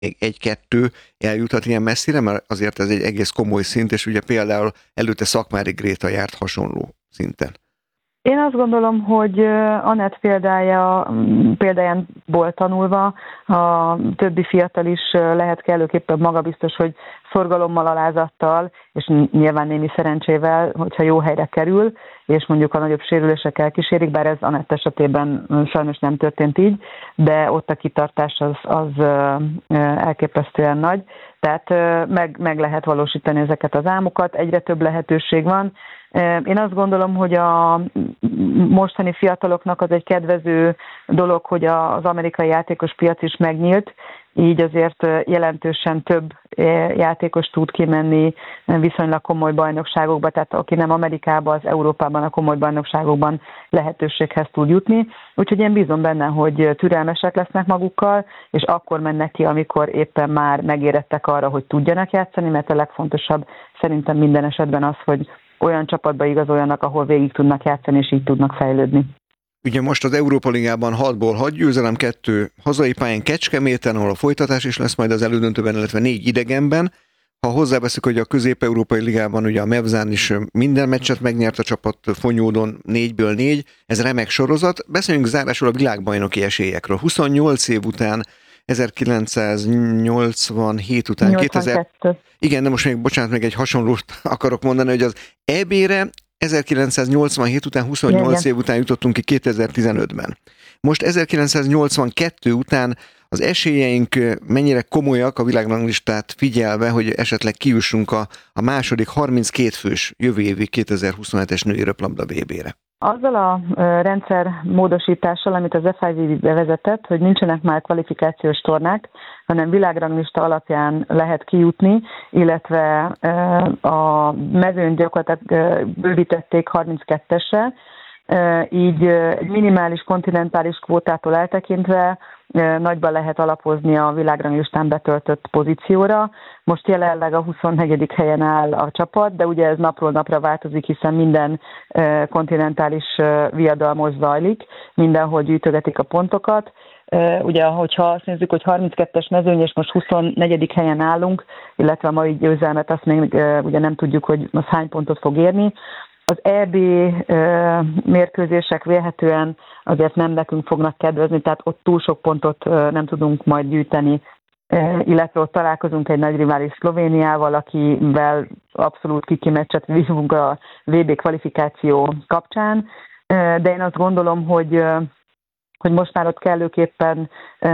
egy-kettő eljuthat ilyen messzire, mert azért ez egy egész komoly szint, és ugye például előtte Szakmári Gréta járt hasonló szinten. Én azt gondolom, hogy Anett példájából tanulva a többi fiatal is lehet kellőképpen magabiztos, hogy szorgalommal, alázattal, és nyilván némi szerencsével, hogyha jó helyre kerül, és mondjuk a nagyobb sérülések elkísérik, bár ez Anett esetében sajnos nem történt így, de ott a kitartás az elképesztően nagy. Tehát meg lehet valósítani ezeket az álmokat, egyre több lehetőség van. Én azt gondolom, hogy a mostani fiataloknak az egy kedvező dolog, hogy az amerikai játékos piac is megnyílt, így azért jelentősen több játékos tud kimenni viszonylag komoly bajnokságokba, tehát aki nem Amerikában, az Európában a komoly bajnokságokban lehetőséghez tud jutni. Úgyhogy én bízom benne, hogy türelmesek lesznek magukkal, és akkor mennek ki, amikor éppen már megérettek arra, hogy tudjanak játszani, mert a legfontosabb szerintem minden esetben az, hogy olyan csapatba igazoljanak, ahol végig tudnak játszani, és így tudnak fejlődni. Ugye most az Európa Ligában 6-ból 6 győzelem, 2 hazai pályán Kecskeméten, ahol a folytatás is lesz majd az elődöntőben, illetve 4 idegenben. Ha hozzáveszünk, hogy a Közép-Európai Ligában ugye a Mevzán is minden meccset megnyert a csapat Fonyódon 4-ből 4, ez remek sorozat. Beszéljünk zárásul a világbajnoki esélyekről. 28 év után 1987 után 82. Igen, de most még, bocsánat, még egy hasonlót akarok mondani, hogy az EB-re 1987 után 28 év után jutottunk ki 2015-ben. Most 1982 után az esélyeink mennyire komolyak a világranglistát figyelve, hogy esetleg kijussunk a második 32 fős jövő évi 2027-es női röplabda VB-re. Azzal a rendszer módosítással, amit az FIVB bevezetett, hogy nincsenek már kvalifikációs tornák, hanem világranglista alapján lehet kijutni, illetve a mezőnyt gyakorlatilag bővítették 32-esre, így egy minimális kontinentális kvótától eltekintve nagyban lehet alapozni a világranglistán betöltött pozícióra. Most jelenleg a 24. helyen áll a csapat, de ugye ez napról napra változik, hiszen minden kontinentális viadalmos zajlik, mindenhol gyűjtögetik a pontokat. Ugye, hogyha azt nézzük, hogy 32-es mezőny, és most 24. helyen állunk, illetve a mai győzelmet, azt még ugye nem tudjuk, hogy az hány pontot fog érni. Az EB mérkőzések vélhetően azért nem nekünk fognak kedvezni, tehát ott túl sok pontot nem tudunk majd gyűjteni, illetve ott találkozunk egy nagy rivális Szlovéniával, akivel abszolút kiki meccset vívunk a VB kvalifikáció kapcsán, de én azt gondolom, hogy most már ott kellőképpen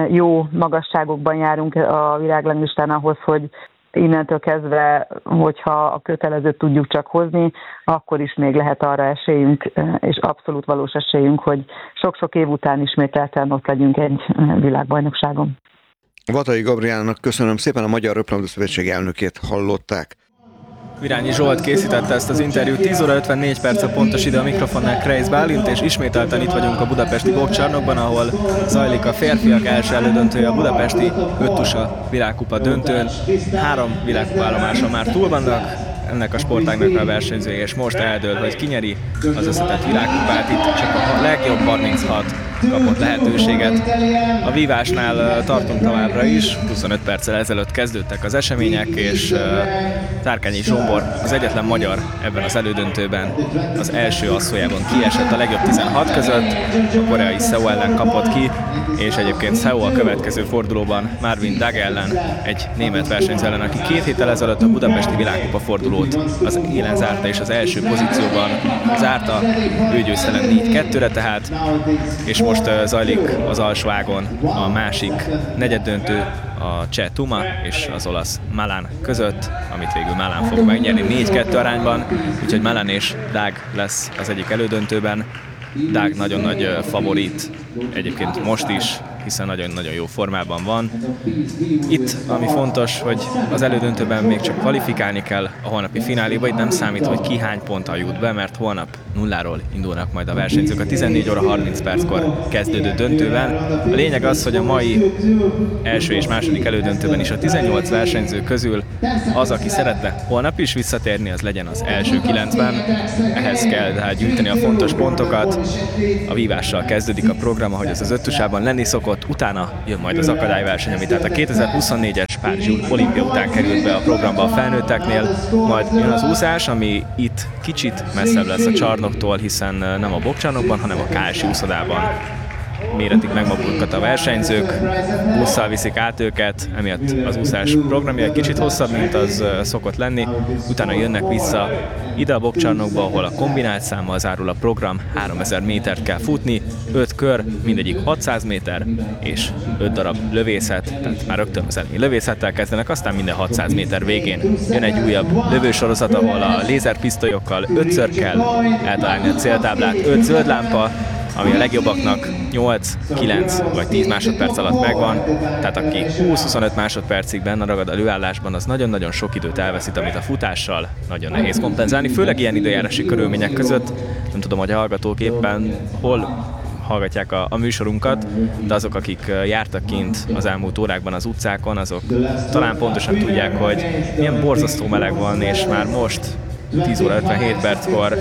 jó magasságokban járunk a világranglistán ahhoz, hogy innentől kezdve, hogyha a kötelezőt tudjuk csak hozni, akkor is még lehet arra esélyünk, és abszolút valós esélyünk, hogy sok-sok év után ismételten ott legyünk egy világbajnokságon. Vatai Gabrielnak köszönöm szépen, a Magyar Röplabda Szövetség elnökét hallották. Virányi Zsolt készítette ezt az interjút, 10 óra 54 perc a pontos ide a mikrofonnál Kreisz Bálint, és ismételten itt vagyunk a budapesti boxcsarnokban, ahol zajlik a férfiak első elődöntője, a budapesti öttusa világkupa döntőn. 3 világkupa állomáson már túl vannak ennek a sportágnak a versenyzője, és most eldől, hogy ki nyeri az összetett világkupát. Itt csak a legjobb 36 kapott lehetőséget. A vívásnál tartunk továbbra is, 25 perccel ezelőtt kezdődtek az események, és Tárkányi Zsombor az egyetlen magyar ebben az elődöntőben az első asszójában kiesett a legjobb 16 között, a koreai Seo ellen kapott ki, és egyébként Seo a következő fordulóban Marvin Dag ellen, egy német versenyző ellen, aki 2 héttel ezelőtt a budapesti világkupa fordulót az élen zárta, és az első pozícióban zárta, ő győzte le 4-2-re tehát, és most zajlik az alsó ágon a másik negyeddöntő, a cseh Tuma és az olasz Malan között, amit végül Malan fog megnyerni 4-2 arányban, úgyhogy Malan és Dag lesz az egyik elődöntőben. Dag nagyon nagy favorit, egyébként most is, hiszen nagyon-nagyon jó formában van. Itt, ami fontos, hogy az elődöntőben még csak kvalifikálni kell a holnapi fináléba, itt nem számít, hogy ki hány ponttal jut be, mert holnap 0-ról indulnak majd a versenyzők a 14 óra 30 perckor kezdődő döntőben. A lényeg az, hogy a mai első és második elődöntőben is a 18 versenyző közül az, aki szeretne holnap is visszatérni, az legyen az első 9-ben. Ehhez kell tehát gyűjteni a fontos pontokat. A vívással kezdődik a program, ahogy az öttusában lenni szokott. ott utána jön majd az akadályverseny, ami tehát a 2024-es Párizsi olimpia után került be a programba a felnőtteknél, majd jön az úszás, ami itt kicsit messzebb lesz a csarnoktól, hiszen nem a bokcsarnokban, hanem a KSI úszodában méretik meg magukat a versenyzők, busszal viszik át őket, emiatt az úszás programja egy kicsit hosszabb, mint az szokott lenni, utána jönnek vissza ide a bokcsarnokba, ahol a kombinált számmal zárul a program, 3000 métert kell futni, 5 kör, mindegyik 600 méter, és 5 darab lövészet, tehát már rögtön az elemi lövészettel kezdenek, aztán minden 600 méter végén jön egy újabb lövősorozat, ahol a lézerpisztolyokkal 5-ször kell eltalálni a céltáblát, 5 zöld lámpa, ami a legjobbaknak 8, 9 vagy 10 másodperc alatt megvan, tehát aki 20-25 másodpercig benne ragad a lőállásban, az nagyon-nagyon sok időt elveszít, amit a futással nagyon nehéz kompenzálni, főleg ilyen időjárási körülmények között. Nem tudom, hogy a hallgatók éppen hol hallgatják a műsorunkat, de azok, akik jártak kint az elmúlt órákban az utcákon, azok talán pontosan tudják, hogy milyen borzasztó meleg van, és már most 10 óra 57 perckor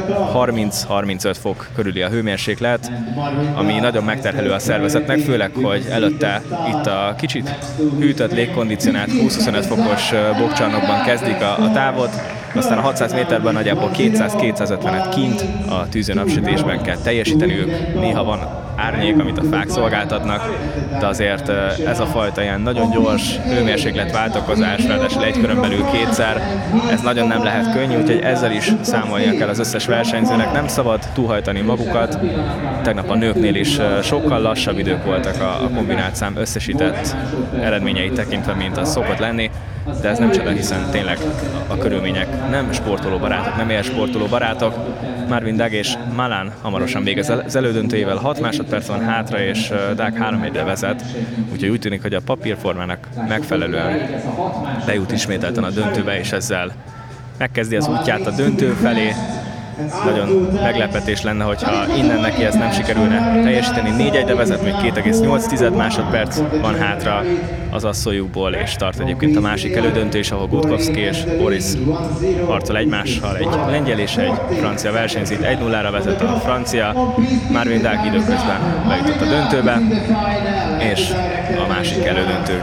30-35 fok körüli a hőmérséklet, ami nagyon megterhelő a szervezetnek, főleg, hogy előtte itt a kicsit hűtött, légkondicionált 20-25 fokos bokcsarnokban kezdik a távot, aztán a 600 méterben nagyjából 200-250-et kint a tűző napsütésben kell teljesíteniük. Néha van árnyék, amit a fák szolgáltatnak, de azért ez a fajta ilyen nagyon gyors hőmérsékletváltakozás, ráadásul egy körön belül kétszer, ez nagyon nem lehet könnyű, úgyhogy ezzel is számolnia kell az összes versenyzőnek, nem szabad túlhajtani magukat. Tegnap a nőknél is sokkal lassabb idők voltak a kombinált szám összesített eredményeit tekintve, mint az szokott lenni, de ez nem csoda, hiszen tényleg a körülmények nem sportolóbarátok, nem élsportolóbarátok. Marvin Dag és Malan hamarosan végez az elődöntőjével, 6 másodperc van hátra, és Dag 3-1-re vezet, úgyhogy úgy tűnik, hogy a papírformának megfelelően bejut ismételten a döntőbe, és ezzel megkezdi az útját a döntő felé. Nagyon meglepetés lenne, hogyha innen neki ezt nem sikerülne teljesíteni. 4-1-re vezet, még 2,8 másodperc van hátra az asszonyukból, és tart egyébként a másik elődöntő is, ahol Gutkowski és Boris harcol egymással. Egy lengyel és egy francia versenyző, 1-0-ra vezet a francia, Marvin Dag időközben bejutott a döntőbe, és a másik elődöntő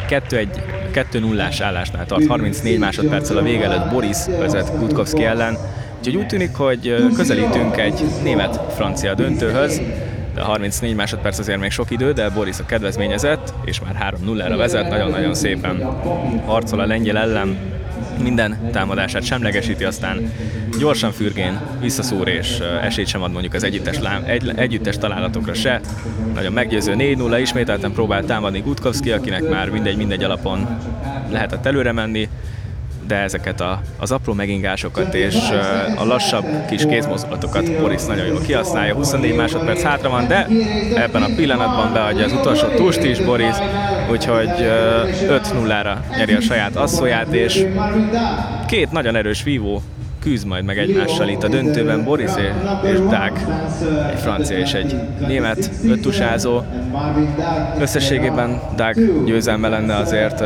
2-0-ás állásnál tart, 34 másodperccel a vége előtt Boris vezet Gutkowski ellen. Úgyhogy úgy tűnik, hogy közelítünk egy német-francia döntőhöz, de 34 másodperc azért még sok idő, de Boris a kedvezményezett, és már 3-0-ra vezet, nagyon-nagyon szépen harcol a lengyel ellen, minden támadását semlegesíti, aztán gyorsan fürgén visszaszúr, és esélyt sem ad mondjuk az együttes találatokra se. Nagyon meggyőző 4-0, ismételten próbál támadni Gutkowski, akinek már mindegy alapon lehetett előre menni, de ezeket az apró megingásokat és a lassabb kis kézmozdulatokat Boris nagyon jól kihasználja. 24 másodperc hátra van, de ebben a pillanatban beadja az utolsó tust is Boris, úgyhogy 5-0-ra nyeri a saját asszonyát, és két nagyon erős vívó küzd majd meg egymással itt a döntőben, Boris és Dag, egy francia és egy német öttusázó. Összességében Dag győzelme lenne azért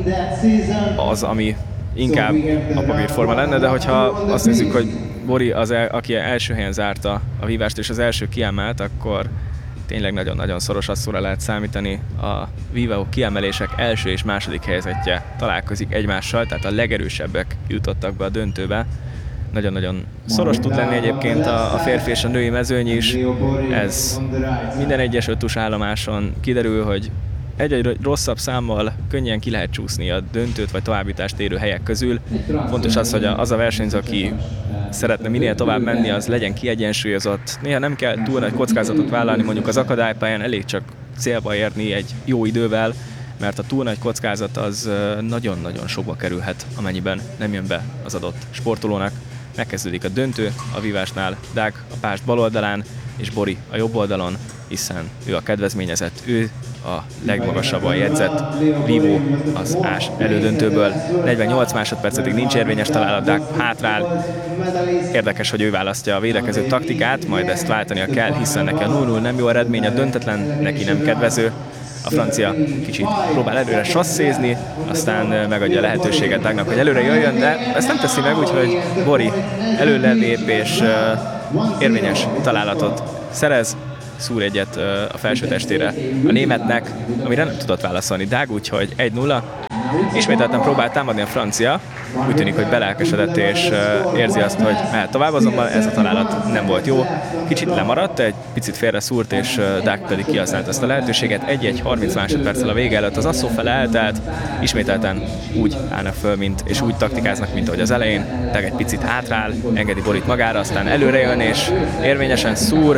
az, ami inkább a papírforma lenne, de hogyha azt nézzük, hogy Bori aki első helyen zárta a vívást és az első kiemelt, akkor tényleg nagyon-nagyon szoros asszóra lehet számítani. A vívó kiemelések első és második helyezettje találkozik egymással, tehát a legerősebbek jutottak be a döntőbe. Nagyon-nagyon szoros tud lenni egyébként a férfi és a női mezőny is. Ez minden egyes öttus állomáson kiderül, hogy egy rosszabb számmal könnyen ki lehet csúszni a döntőt vagy továbbjutást érő helyek közül. Fontos az, hogy az a versenyző, aki szeretne minél tovább menni, az legyen kiegyensúlyozott. Néha nem kell túl nagy kockázatot vállalni, mondjuk az akadálypályán elég csak célba érni egy jó idővel, mert a túl nagy kockázat az nagyon-nagyon sokba kerülhet, amennyiben nem jön be az adott sportolónak. Megkezdődik a döntő, a vívásnál Dag a párt bal oldalán, és Bori a jobb oldalon, hiszen ő a kedvezményezett, ő a legmagasabban jegyzett vívó az ás elődöntőből. 48 másodpercetig nincs érvényes találat, Dag hátrál. Érdekes, hogy ő választja a védekező taktikát, majd ezt váltania kell, hiszen neki a 0-0 nem jó eredmény, a döntetlen neki nem kedvező. A francia kicsit próbál előre sasszézni, aztán megadja a lehetőséget Dagnak, hogy előre jöjjön, de ezt nem teszi meg, úgyhogy Bori előre lép és érvényes találatot szerez. szúr egyet a felső testére a németnek, amire nem tudott válaszolni Dag, úgyhogy 1-0. Ismételten próbált támadni a francia, úgy tűnik, hogy belelkesedett és érzi azt, hogy mehet tovább, azonban ez a találat nem volt jó. Kicsit lemaradt, egy picit félre szúrt, és Dag pedig kihasznált ezt a lehetőséget. 1-1 30 másodperccel a vége előtt az asszó fele eltelt, ismételten úgy állnak föl, és úgy taktikáznak, mint ahogy az elején. Dag egy picit hátrál, engedi Borit magára, aztán előre jön, és érvényesen szúr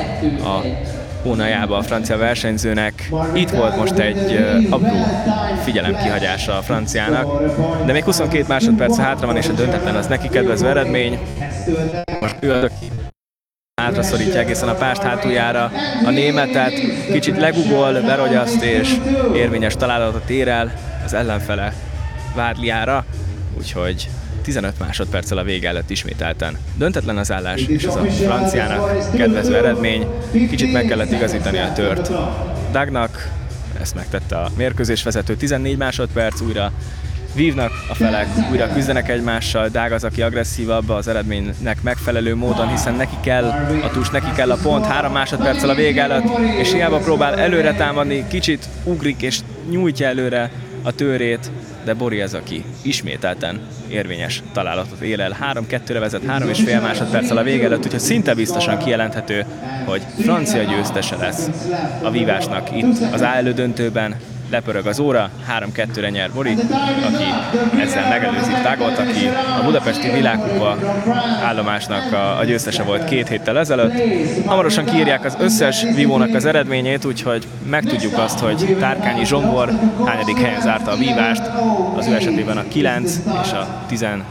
a hónajába a francia versenyzőnek. Itt volt most egy apró figyelemkihagyása a franciának, de még 22 másodperc hátra van, és a döntetlen az neki kedvező eredmény. Most ő az, aki hátra szorítja egészen a pást hátuljára a németet, kicsit legugol, berogyaszt, és érvényes találatot ér el az ellenfele vádliára, úgyhogy 15 másodperccel a vége előtt ismételten döntetlen az állás, és ez a franciának kedvező eredmény. Kicsit meg kellett igazítani a tört Dagnak, ezt megtette a mérkőzésvezető. 14 másodperc, újra vívnak a felek, újra küzdenek egymással. Dag az, aki agresszívabb az eredménynek megfelelő módon, hiszen neki kell a tus, neki kell a pont. 3 másodperccel a vége előtt, és hiába próbál előre támadni, kicsit ugrik és nyújtja előre a tőrét, de Bori az, aki ismételten érvényes találatot ér el. 3-2-re vezet 3,5 másodperccel a vége előtt, úgyhogy szinte biztosan kijelenthető, hogy francia győztese lesz a vívásnak itt az elődöntőben. Lepörög az óra, 3-2-re nyer Bori, aki ezzel megelőzi Dagot, aki a budapesti világkupa állomásnak a győztese volt 2 héttel ezelőtt. Hamarosan kiírják az összes vívónak az eredményét, úgyhogy megtudjuk azt, hogy Tárkányi Zsombor hányadik helyen zárta a vívást. Az ő esetében a 9 és a 16.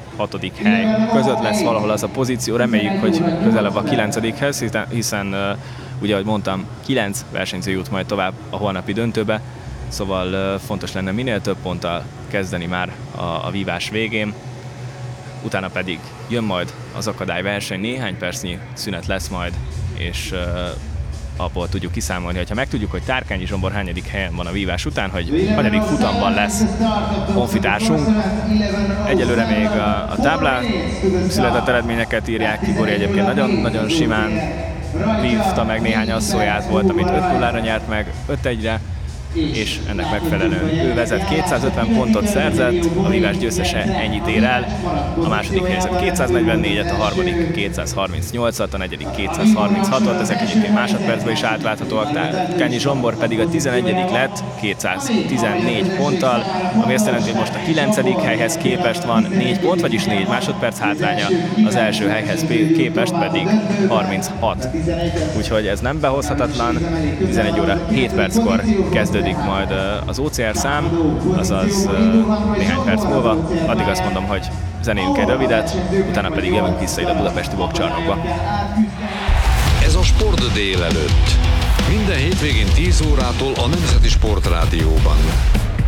hely között lesz valahol az a pozíció. Reméljük, hogy közelebb a 9-hez, hiszen ugye, ahogy mondtam, 9 versenyző jut majd tovább a holnapi döntőbe. Szóval fontos lenne minél több ponttal kezdeni már a vívás végén. Utána pedig jön majd az akadályverseny, néhány percnyi szünet lesz majd, és abból tudjuk kiszámolni, hogyha megtudjuk, hogy Tárkányi Zsombor hányadik helyen van a vívás után, hogy hanyadik futamban lesz honfitársunk. Egyelőre még a táblán született eredményeket írják ki. Bori egyébként nagyon simán vívta meg néhány asszóját, volt, amit 5-0-ra nyert meg, 5-1-re, és ennek megfelelően ő vezet, 250 pontot szerzett, a vívás győztese ennyit ér el, a második helyzet 244-et, a harmadik 238-at, a negyedik 236-ot, ezek egyébként másodpercben is átválthatóak, Tárkányi Zsombor pedig a 11. lett 214 ponttal, ami azt jelenti, hogy most a 9. helyhez képest van 4 pont, vagyis 4 másodperc hátránya, az első helyhez képest pedig 36. Úgyhogy ez nem behozhatatlan, 11 óra 7 perckor kezdődik majd az OCR szám, azaz néhány perc múlva. Addig azt mondom, hogy zenéljünk egy rövidet, utána pedig jövünk vissza ide a budapesti boxcsarnokba. Ez a Sport délelőtt. Minden hétvégén 10 órától a Nemzeti Sportrádióban.